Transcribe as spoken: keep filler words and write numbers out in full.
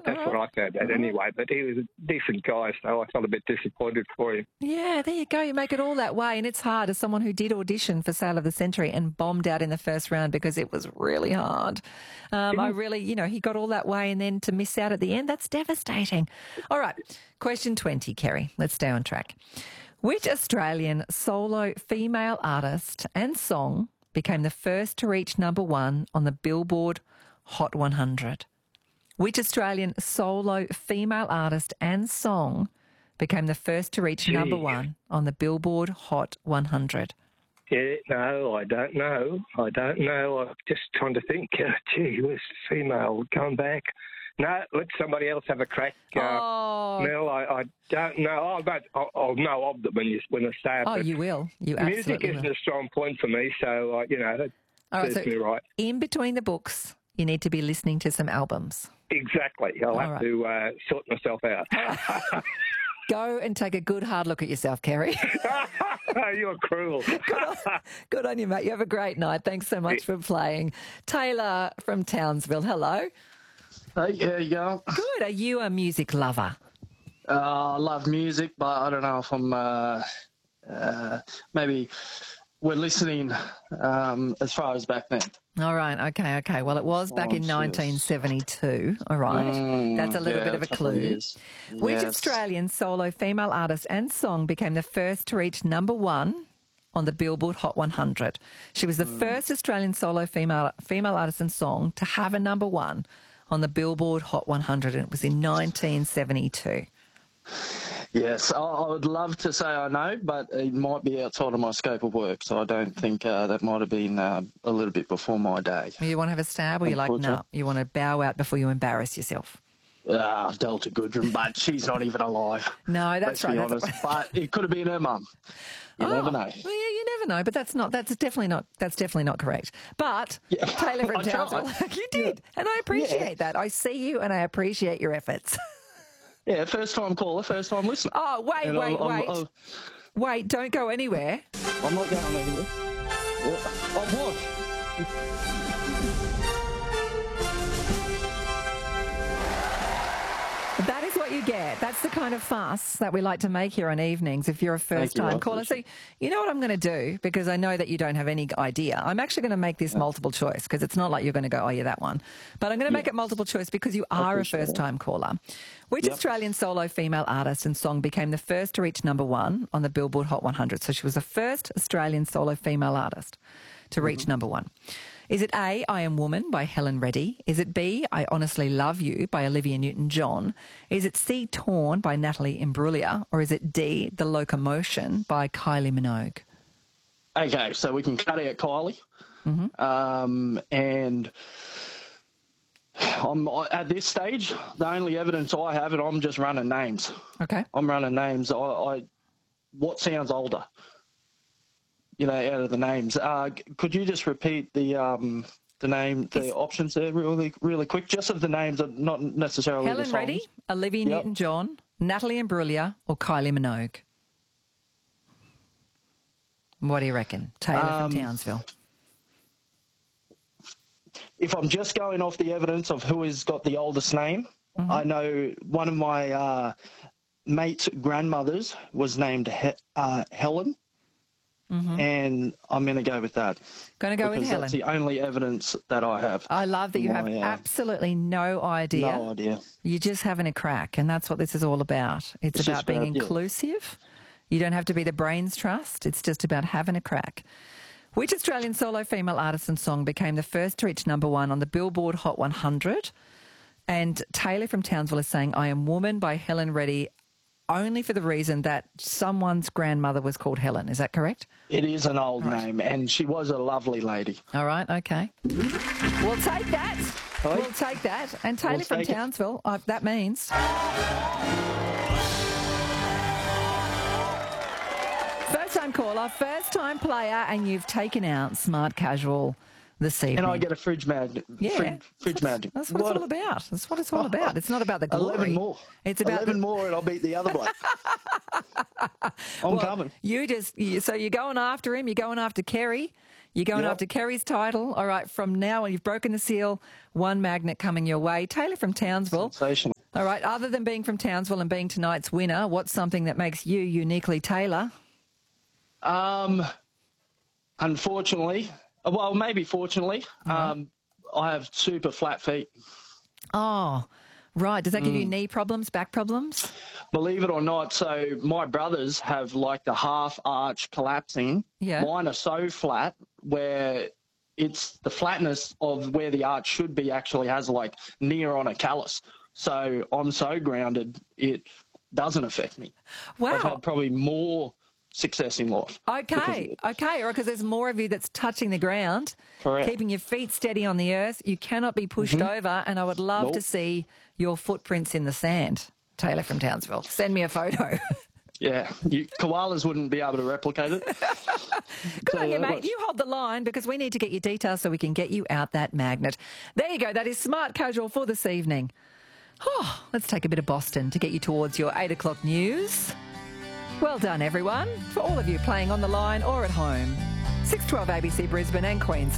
That's right. what I found out anyway. But he was a decent guy, so I felt a bit disappointed for him. Yeah, there you go. You make it all that way, and it's hard as someone who did audition for Sale of the Century and bombed out in the first round because it was really hard. Um, I really, you know, he got all that way and then to miss out at the end, that's devastating. All right, question twenty, Kerry. Let's stay on track. Which Australian solo female artist and song became the first to reach number one on the Billboard Hot one hundred? Which Australian solo female artist and song became the first to reach Gee. number one on the Billboard Hot one hundred? Yeah, no, I don't know. I don't know. I'm just trying to think. Uh, gee, was female going back? No, let somebody else have a crack. Uh, oh. Mel, I, I don't know. Oh, but I'll, I'll know of them when you when I say it. Oh, you will. You absolutely Music isn't will. a strong point for me, so, uh, you know, that All right, serves so me right. In between the books, you need to be listening to some albums. Exactly. I'll All have right. to uh, sort myself out. Go and take a good hard look at yourself, Kerry. You're cruel. Good on, good on you, mate. You have a great night. Thanks so much for playing. Taylor from Townsville, hello. Hey, how you going? Good. Are you a music lover? Uh, I love music, but I don't know if I'm uh, uh, maybe we're listening um, as far as back then. All right. Okay. Okay. Well, it was back Oh, in yes. nineteen seventy-two. All right. Mm, That's a little yeah, bit of a couple of clue. years. Which Yes. Australian solo female artist and song became the first to reach number one on the Billboard Hot one hundred? She was the Mm. first Australian solo female female artist and song to have a number one on the Billboard Hot one hundred, and it was in nineteen seventy-two. Yes, I, I would love to say I know, but it might be outside of my scope of work, so I don't think uh, that might have been uh, a little bit before my day. You want to have a stab, or you like, no, you want to bow out before you embarrass yourself? Ah, Delta Goodrum, but she's not even alive. No, that's let's right. Be That's honest. But it could have been her mum. You oh, never know. Well, yeah, you never know, but that's not. That's definitely not. That's definitely not correct. But Yeah. Taylor from I tried. Townsville, you did, and I appreciate Yeah. that. I see you, and I appreciate your efforts. Yeah, first time caller, first time listener. Oh, wait, And wait, I'm, I'm, wait, I'm, wait! Don't go anywhere. I'm not going anywhere. I'm what? That is what you get. That's the kind of fuss that we like to make here on evenings if you're a Thank you, first-time I caller. So appreciate you know what I'm going to do, because I know that you don't have any idea. I'm actually going to make this multiple choice, because it's not like you're going to go, oh, yeah, that one. But I'm going to make Yeah. it multiple choice because you are a appreciate that. first-time caller. Which Yep. Australian solo female artist and song became the first to reach number one on the Billboard Hot one hundred? So she was the first Australian solo female artist to reach Mm-hmm. number one. Is it A, I Am Woman by Helen Reddy? Is it B, I Honestly Love You by Olivia Newton-John? Is it C, Torn by Natalie Imbruglia? Or is it D, The Locomotion by Kylie Minogue? Okay, so we can cut out Kylie. Mm-hmm. Um, and I'm at this stage, the only evidence I have, and I'm just running names. Okay. I'm running names. I, I what sounds older? You know, out of the names. Uh, could you just repeat the um, the name, the It's- options there, really, really quick, just of the names, not necessarily the Helen songs. Reddy, Olivia Yep. Newton-John, Natalie Imbruglia, or Kylie Minogue? What do you reckon? Taylor Um, from Townsville. If I'm just going off the evidence of who has got the oldest name, Mm-hmm. I know one of my uh, mate's grandmothers was named he- uh, Helen, Mm-hmm. and I'm going to go with that. Going to go with because Helen. that's the only evidence that I have. I love that you have My, uh, absolutely no idea. No idea. You're just having a crack, and that's what this is all about. It's, It's about just being about- yeah. inclusive. You don't have to be the brains trust. It's just about having a crack. Which Australian solo female artist and song became the first to reach number one on the Billboard Hot one hundred? And Taylor from Townsville is saying, I Am Woman by Helen Reddy, only for the reason that someone's grandmother was called Helen. Is that correct? It is an old name, and she was a lovely lady. All right, okay. We'll take that. Right. We'll take that. And Taylor We'll from take it. Townsville, uh, that means... First-time caller, first-time player, and you've taken out Smart Casual this evening. And I get a fridge magnet. yeah, Fridge, fridge that's, magnet. That's what, it's all about. That's what it's all about. It's not about the glory. Eleven more. It's about eleven the, more, and I'll beat the other bloke. I'm well, coming. You just you, so you're going after him. You're going after Kerry. You're going Yep. after Kerry's title. All right. From now on, you've broken the seal. One magnet coming your way. Taylor from Townsville. Sensational. All right, other than being from Townsville and being tonight's winner, what's something that makes you uniquely Taylor? Um, unfortunately, well, maybe fortunately, mm-hmm. um, I have super flat feet. Oh, right. Does that give mm. you knee problems, back problems? Believe it or not, so my brothers have like the half arch collapsing. Yeah. Mine are so flat where it's the flatness of where the arch should be actually has like near on a callus. So I'm so grounded, it doesn't affect me. Wow. I've had probably more success in life. Okay, okay, or because there's more of you that's touching the ground, correct, keeping your feet steady on the earth. You cannot be pushed mm-hmm. over, and I would love nope. to see your footprints in the sand. Taylor from Townsville, send me a photo. Yeah, you, koalas wouldn't be able to replicate it. Good so, on you, mate. Much. You hold the line because we need to get your details so we can get you out that magnet. There you go. That is Smart Casual for this evening. Oh, let's take a bit of Boston to get you towards your eight o'clock news. Well done, everyone, for all of you playing on the line or at home. six twelve A B C Brisbane and Queensland.